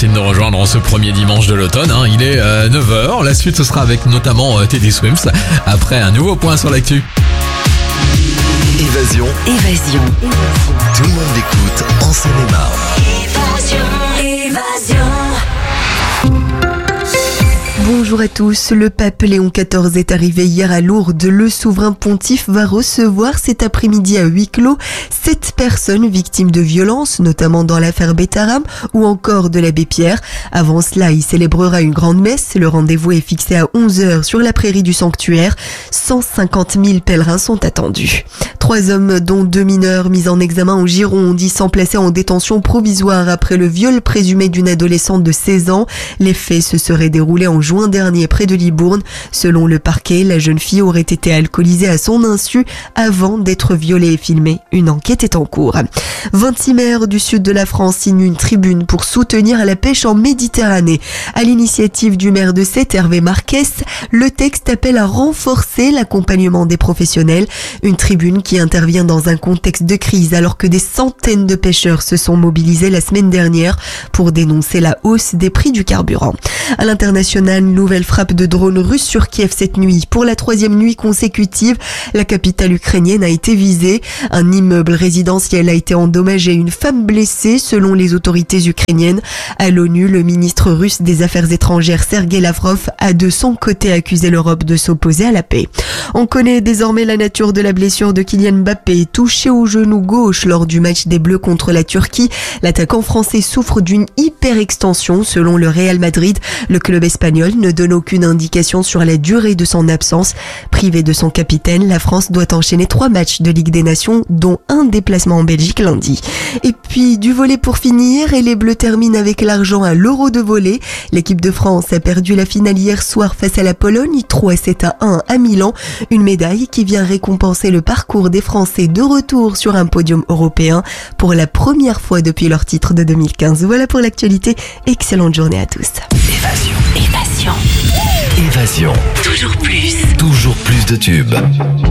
Merci de nous rejoindre en ce premier dimanche de l'automne. Il est 9h. La suite, ce sera avec notamment Teddy Swims. Après, un nouveau point sur l'actu. Évasion. Tout le monde l'écoute en Seine-et-Marne. Évasion. Bonjour à tous, le pape Léon XIV est arrivé hier à Lourdes. Le souverain pontife va recevoir cet après-midi à huis clos 7 personnes victimes de violences, notamment dans l'affaire Bétharram ou encore de l'abbé Pierre. Avant cela, il célébrera une grande messe. Le rendez-vous est fixé à 11h sur la prairie du sanctuaire. 150 000 pèlerins sont attendus. 3 hommes, dont 2 mineurs, mis en examen en Gironde, y sont placés en détention provisoire après le viol présumé d'une adolescente de 16 ans. Les faits se seraient déroulés en juin dernier près de Libourne. Selon le parquet, la jeune fille aurait été alcoolisée à son insu avant d'être violée et filmée. Une enquête est en cours. 26 maires du sud de la France signent une tribune pour soutenir la pêche en Méditerranée. À l'initiative du maire de Sète, Hervé Marquès, le texte appelle à renforcer l'accompagnement des professionnels. Une tribune qui intervient dans un contexte de crise alors que des centaines de pêcheurs se sont mobilisés la semaine dernière pour dénoncer la hausse des prix du carburant. À l'international, une nouvelle frappe de drones russes sur Kiev cette nuit. Pour la 3e nuit consécutive, la capitale ukrainienne a été visée. Un immeuble résidentiel a été endommagé, une femme blessée selon les autorités ukrainiennes. À l'ONU, le ministre russe des Affaires étrangères Sergei Lavrov a de son côté accusé l'Europe de s'opposer à la paix. On connaît désormais la nature de la blessure de Kylian Mbappé, touché au genou gauche lors du match des Bleus contre la Turquie. L'attaquant français souffre d'une hyperextension selon le Real Madrid. Le club espagnol ne donne aucune indication sur la durée de son absence. Privé de son capitaine, la France doit enchaîner 3 matchs de Ligue des Nations, dont un déplacement en Belgique lundi. Et puis du volley pour finir, et les Bleus terminent avec l'argent à l'Euro de volley. L'équipe de France a perdu la finale hier soir face à la Pologne, 3-7-1 à Milan. Une médaille qui vient récompenser le parcours des Français de retour sur un podium européen pour la première fois depuis leur titre de 2015. Voilà pour l'actualité. Excellente journée à tous. Évasion. Toujours plus. Toujours plus de tubes.